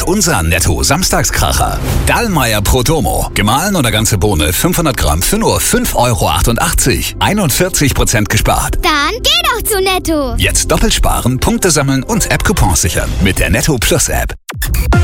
unser Netto-Samstagskracher. Dallmayr Pro Domo. Gemahlen oder ganze Bohne 500 Gramm für nur 5,88 €. 41% gespart. Dann geh doch zu Netto. Jetzt doppelt sparen, Punkte sammeln und App-Coupons sichern mit der Netto Plus App.